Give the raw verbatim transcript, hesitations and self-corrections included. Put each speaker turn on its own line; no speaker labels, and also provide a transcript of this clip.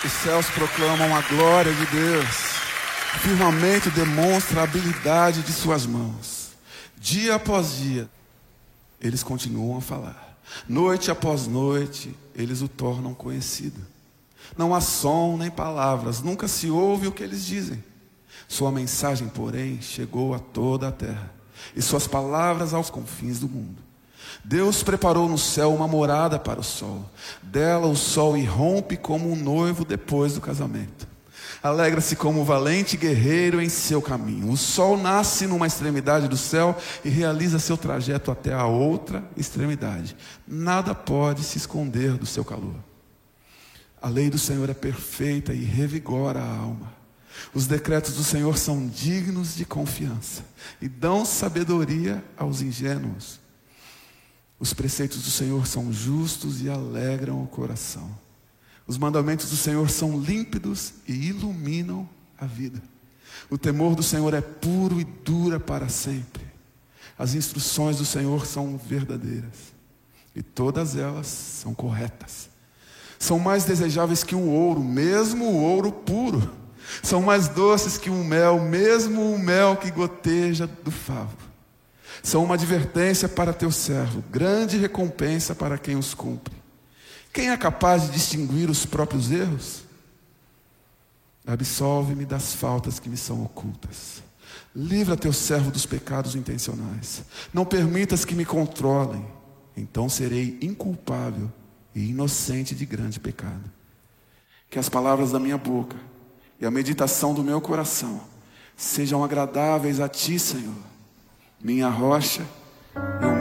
Os céus proclamam a glória de Deus. O firmamento demonstra a habilidade de suas mãos. Dia após dia, eles continuam a falar. Noite após noite, eles o tornam conhecido. Não há som nem palavras, nunca se ouve o que eles dizem. Sua mensagem, porém, chegou a toda a terra, e suas palavras aos confins do mundo. Deus preparou no céu uma morada para o sol. Dela o sol irrompe como um noivo depois do casamento. Alegra-se como um valente guerreiro em seu caminho. O sol nasce numa extremidade do céu e realiza seu trajeto até a outra extremidade. Nada pode se esconder do seu calor. A lei do Senhor é perfeita e revigora a alma. Os decretos do Senhor são dignos de confiança e dão sabedoria aos ingênuos. Os preceitos do Senhor são justos e alegram o coração. Os mandamentos do Senhor são límpidos e iluminam a vida. O temor do Senhor é puro e dura para sempre. As instruções do Senhor são verdadeiras e todas elas são corretas. São mais desejáveis que o ouro, mesmo o ouro puro. São mais doces que o mel, mesmo o mel que goteja do favo. São uma advertência para teu servo, grande recompensa para quem os cumpre. Quem é capaz de distinguir os próprios erros? Absolve-me das faltas que me são ocultas. Livra teu servo dos pecados intencionais. Não permitas que me controlem. Então serei inculpável e inocente de grande pecado. Que as palavras da minha boca e a meditação do meu coração sejam agradáveis a ti, Senhor, minha rocha e